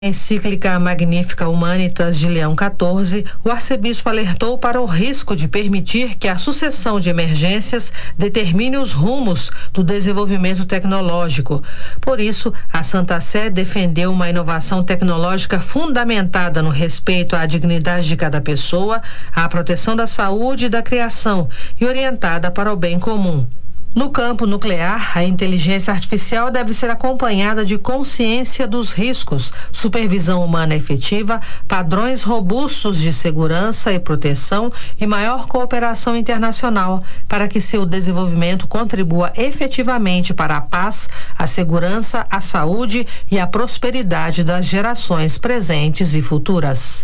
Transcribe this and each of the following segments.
Encíclica Magnifica Humanitas de Leão XIV, o arcebispo alertou para o risco de permitir que a sucessão de emergências determine os rumos do desenvolvimento tecnológico. Por isso, a Santa Sé defendeu uma inovação tecnológica fundamentada no respeito à dignidade de cada pessoa, à proteção da saúde e da criação e orientada para o bem comum. No campo nuclear, a inteligência artificial deve ser acompanhada de consciência dos riscos, supervisão humana efetiva, padrões robustos de segurança e proteção e maior cooperação internacional, para que seu desenvolvimento contribua efetivamente para a paz, a segurança, a saúde e a prosperidade das gerações presentes e futuras.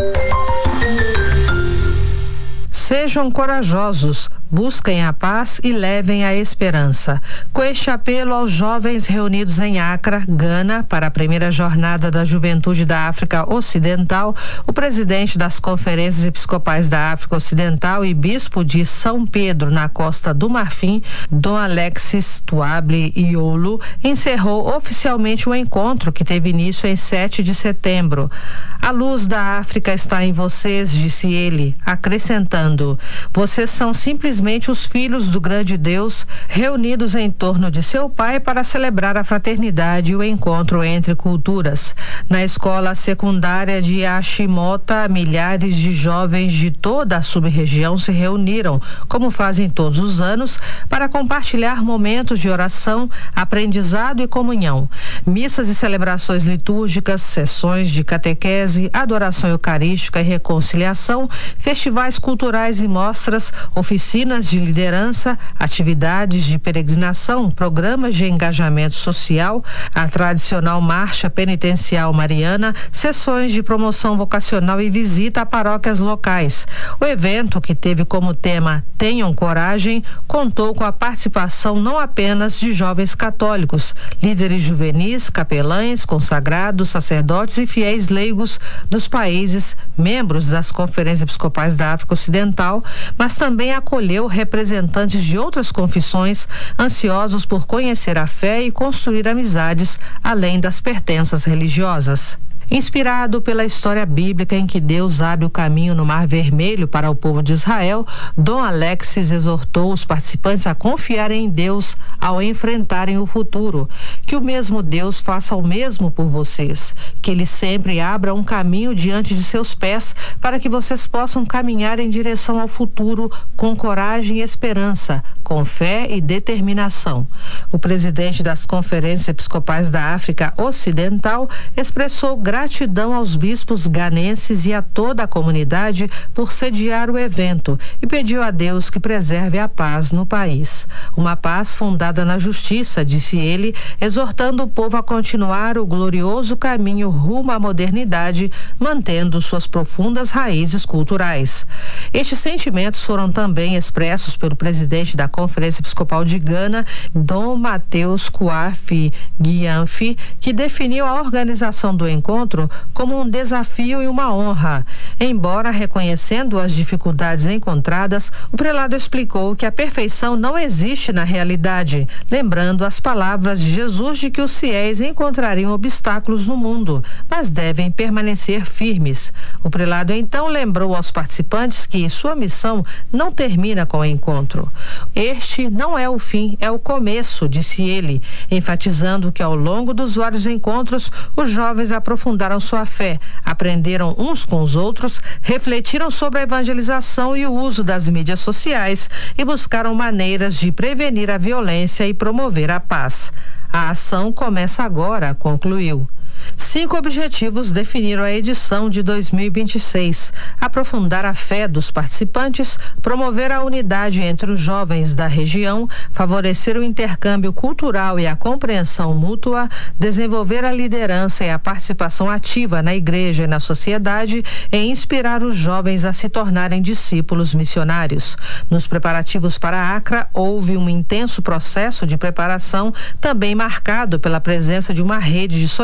Sejam corajosos, busquem a paz e levem a esperança. Com este apelo aos jovens reunidos em Accra, Gana, para a primeira jornada da Juventude da África Ocidental, o presidente das Conferências Episcopais da África Ocidental e bispo de São Pedro, na Costa do Marfim, Dom Alexis Tuable Iolo, encerrou oficialmente o encontro que teve início em 7 de setembro. A luz da África está em vocês, disse ele, acrescentando: vocês são simplesmente os filhos do grande Deus, reunidos em torno de seu Pai para celebrar a fraternidade e o encontro entre culturas. Na escola secundária de Ashimota, milhares de jovens de toda a sub-região se reuniram, como fazem todos os anos, para compartilhar momentos de oração, aprendizado e comunhão. Missas e celebrações litúrgicas, sessões de catequese, adoração eucarística e reconciliação, festivais culturais e mostras, oficinas de liderança, atividades de peregrinação, programas de engajamento social, a tradicional marcha penitencial mariana, sessões de promoção vocacional e visita a paróquias locais. O evento, que teve como tema Tenham Coragem, contou com a participação não apenas de jovens católicos, líderes juvenis, capelães, consagrados, sacerdotes e fiéis leigos dos países membros das Conferências Episcopais da África Ocidental, mas também acolheu representantes de outras confissões ansiosos por conhecer a fé e construir amizades além das pertenças religiosas. Inspirado pela história bíblica em que Deus abre o caminho no Mar Vermelho para o povo de Israel, Dom Alexis exortou os participantes a confiarem em Deus ao enfrentarem o futuro. Que o mesmo Deus faça o mesmo por vocês. Que Ele sempre abra um caminho diante de seus pés para que vocês possam caminhar em direção ao futuro com coragem e esperança, com fé e determinação. O presidente das Conferências Episcopais da África Ocidental expressou gratidão aos bispos ganenses e a toda a comunidade por sediar o evento e pediu a Deus que preserve a paz no país. Uma paz fundada na justiça, disse ele, exortando o povo a continuar o glorioso caminho rumo à modernidade, mantendo suas profundas raízes culturais. Estes sentimentos foram também expressos pelo presidente da Conferência Episcopal de Gana, Dom Mateus Kuafi Gyamfi, que definiu a organização do encontro como um desafio e uma honra. Embora reconhecendo as dificuldades encontradas, o prelado explicou que a perfeição não existe na realidade, lembrando as palavras de Jesus de que os fiéis encontrariam obstáculos no mundo, mas devem permanecer firmes. O prelado então lembrou aos participantes que sua missão não termina com o encontro. Este não é o fim, é o começo, disse ele, enfatizando que ao longo dos vários encontros, os jovens aprofundaram sua fé, aprenderam uns com os outros, refletiram sobre a evangelização e o uso das mídias sociais e buscaram maneiras de prevenir a violência e promover a paz. A ação começa agora, concluiu. 5 objetivos definiram a edição de 2026: aprofundar a fé dos participantes, promover a unidade entre os jovens da região, favorecer o intercâmbio cultural e a compreensão mútua, desenvolver a liderança e a participação ativa na igreja e na sociedade e inspirar os jovens a se tornarem discípulos missionários. Nos preparativos para Accra, houve um intenso processo de preparação, também marcado pela presença de uma rede de solidariedade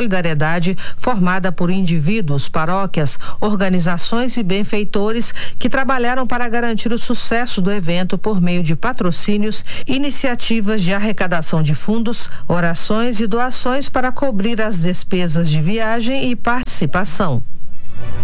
sociedade formada por indivíduos, paróquias, organizações e benfeitores que trabalharam para garantir o sucesso do evento por meio de patrocínios, iniciativas de arrecadação de fundos, orações e doações para cobrir as despesas de viagem e participação.